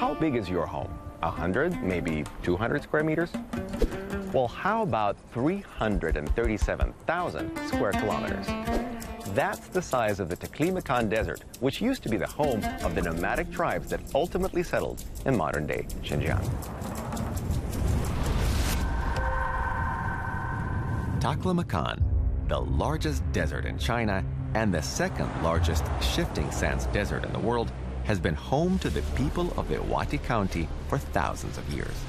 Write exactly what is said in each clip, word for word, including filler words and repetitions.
how big is your home? one hundred, maybe two hundred square meters? Well, how about three hundred thirty-seven thousand square kilometers? That's the size of the Taklamakan Desert, which used to be the home of the nomadic tribes that ultimately settled in modern-day Xinjiang. Taklamakan, the largest desert in China and the second largest shifting sands desert in the world, has been home to the people of Mewati County for thousands of years.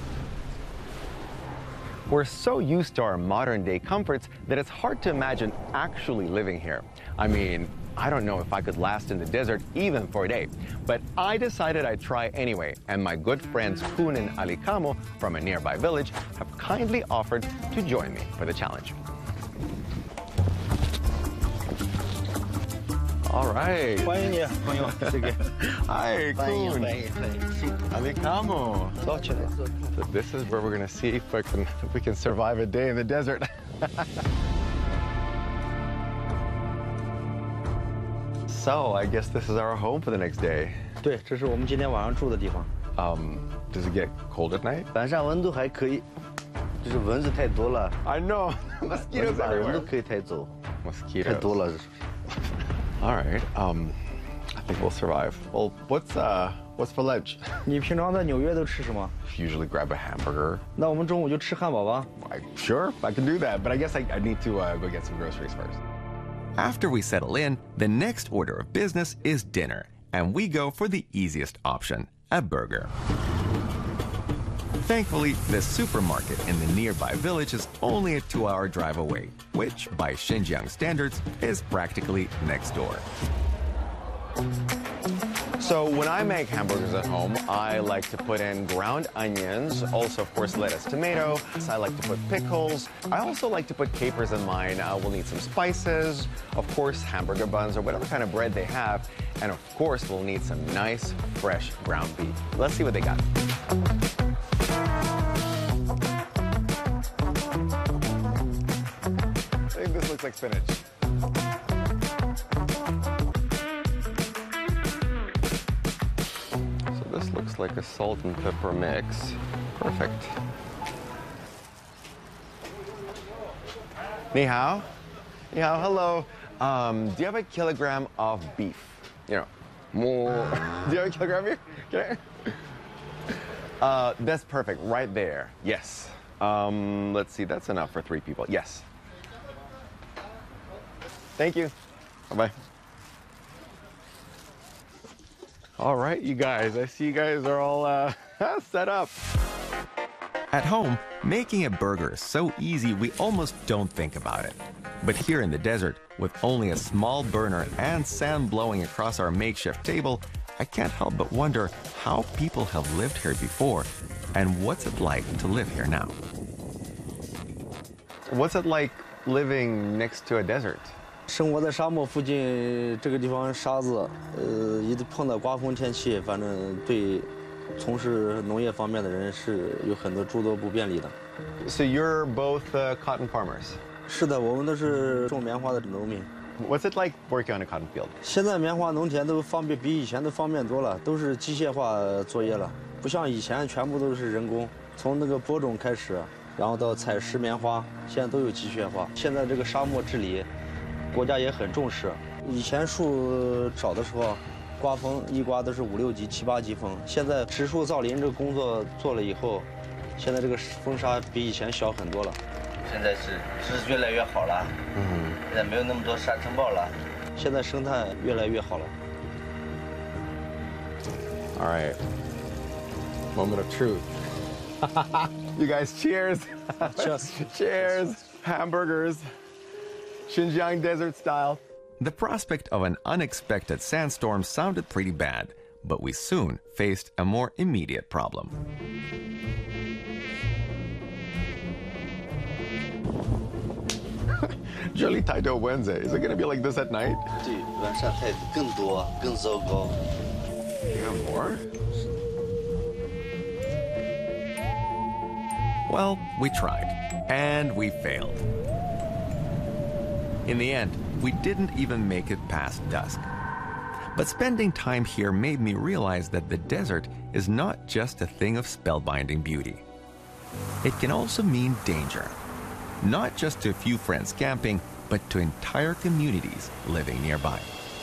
We're so used to our modern-day comforts that it's hard to imagine actually living here. I mean, I don't know if I could last in the desert even for a day, but I decided I'd try anyway, and my good friends Kun and Alikamo from a nearby village have kindly offered to join me for the challenge. All right. 欢迎你，朋友，这个 Hi, 欢迎 Kun. 欢迎欢迎， Alikamo. 走起来。 So this is where we're going to see if, I can, if we can survive a day in the desert. So I guess this is our home for the next day. 对，这是我们今天晚上住的地方。 Um, does it get cold at night? 晚上温度还可以，就是蚊子太多了， I know. 蚊 Mosquitoes 子把人都 everywhere. 可以带走，太 Mosquitoes. 多了。 All right. Um, I think we'll survive. Well, what's uh, what's for lunch? 你平常在纽约都吃什么？ Usually grab a hamburger. 那我们中午就吃汉堡吧。 I, sure, I can do that, but I guess I, I need to uh, go get some groceries first. After we settle in, the next order of business is dinner, and we go for the easiest option, a burger. Thankfully, the supermarket in the nearby village is only a two-hour drive away, which, by Xinjiang standards, is practically next door. So when I make hamburgers at home, I like to put in ground onions, also, of course, lettuce, tomato. I like to put pickles. I also like to put capers in mine. Uh, we'll need some spices, of course, hamburger buns or whatever kind of bread they have. And of course, we'll need some nice, fresh ground beef. Let's see what they got. I think this looks like spinach. This looks like a salt and pepper mix. Perfect. Ni hao. Ni hao, hello. Um, do you have a kilogram of beef? You know, more. Do you have a kilogram here? Can I? Uh, that's perfect, right there. Yes. Um, let's see, that's enough for three people. Yes. Thank you. Bye-bye. All right, you guys, I see you guys are all uh, set up. At home, making a burger is so easy we almost don't think about it. But here in the desert, with only a small burner and sand blowing across our makeshift table, I can't help but wonder how people have lived here before and what's it like to live here now. What's it like living next to a desert? 生活在沙漠附近，这个地方沙子，呃，一碰到刮风天气，反正对从事农业方面的人是有很多诸多不便利的。 So you're both uh, cotton farmers. 是的，我们都是种棉花的农民。 What's it like working on a cotton field? 现在棉花农田都方便，比以前都方便多了，都是机械化作业了，不像以前全部都是人工，从那个播种开始，然后到采食棉花，现在都有机械化。现在这个沙漠治理。 国家也很重视。以前树少的时候，刮风一刮都是五六级、七八级风。现在植树造林这个工作做了以后，现在这个风沙比以前小很多了。 现在是是越来越好了，嗯，现在没有那么多沙尘暴了。 现在生态越来越好了。 All right, moment of truth. You guys, cheers! Cheers! Cheers! Hamburgers. Xinjiang desert style. The prospect of an unexpected sandstorm sounded pretty bad, but we soon faced a more immediate problem. Jolly Taito Wednesday. Is it going to be like this at night? 对，晚上太更多，更糟糕。 You have more? Well, we tried, and we failed. In the end, we didn't even make it past dusk. But spending time here made me realize that the desert is not just a thing of spellbinding beauty. It can also mean danger, not just to a few friends camping, but to entire communities living nearby.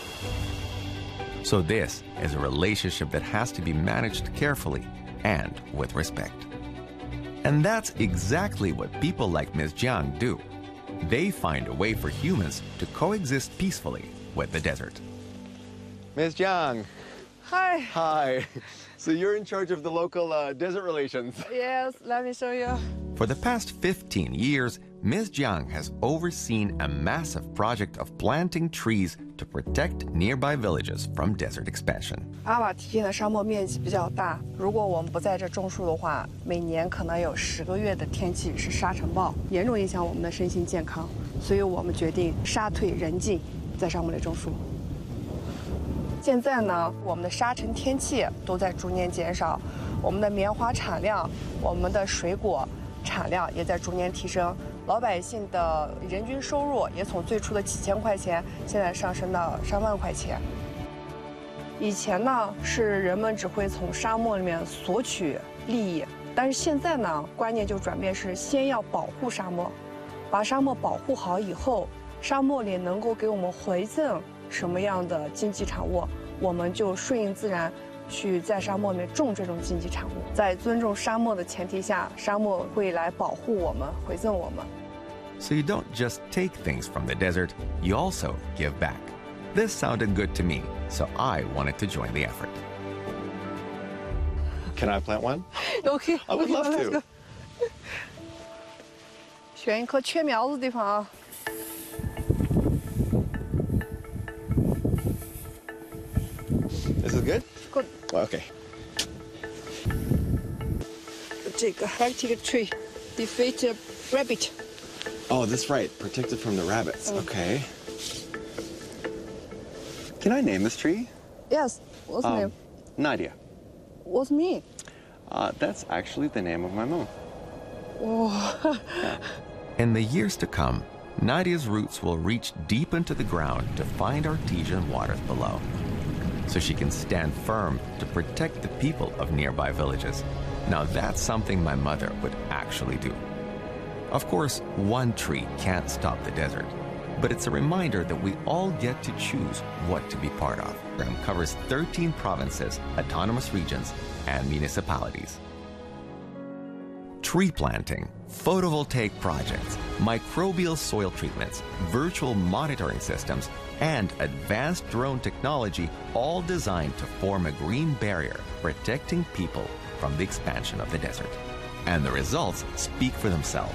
So this is a relationship that has to be managed carefully and with respect. And that's exactly what people like Miz Jiang do. They find a way for humans to coexist peacefully with the desert. Miz Jiang. Hi. Hi. So you're in charge of the local uh, desert relations. Yes, let me show you. For the past fifteen years, Miz Jiang has overseen a massive project of planting trees to protect nearby villages from desert expansion. 阿瓦提的沙漠面积比较大，如果我们不在这种树的话，每年可能有十个月的天气是沙尘暴，严重影响我们的身心健康。所以我们决定沙退人进，在沙漠里种树。现在呢，我们的沙尘天气都在逐年减少，我们的棉花产量，我们的水果产量也在逐年提升。 老百姓的人均收入也从最初的几千块钱，现在上升到上万块钱。以前呢，是人们只会从沙漠里面索取利益，但是现在呢，观念就转变是先要保护沙漠，把沙漠保护好以后，沙漠里能够给我们回赠什么样的经济产物，我们就顺应自然。 去在沙漠里面种这种经济产物，在尊重沙漠的前提下，沙漠会来保护我们，回赠我们。 So you don't just take things from the desert, you also give back. This sounded good to me, so I wanted to join the effort. Can I plant one? OK, I would love to. 选一棵缺苗子的地方啊。 This is good? Good. Okay. 这个 hectic tree, defeat rabbit. Oh, that's right. Protected from the rabbits. Okay. Can I name this tree? Yes. What's Um, name? Nadia. What's me? Uh, that's actually the name of my mom. Oh. In the years to come, Nadia's roots will reach deep into the ground to find artesian waters below, so she can stand firm to protect the people of nearby villages. Now that's something my mother would actually do. Of course, one tree can't stop the desert, but it's a reminder that we all get to choose what to be part of. The program covers thirteen provinces, autonomous regions, and municipalities. Tree planting, photovoltaic projects, microbial soil treatments, virtual monitoring systems, and advanced drone technology, all designed to form a green barrier protecting people from the expansion of the desert. And the results speak for themselves.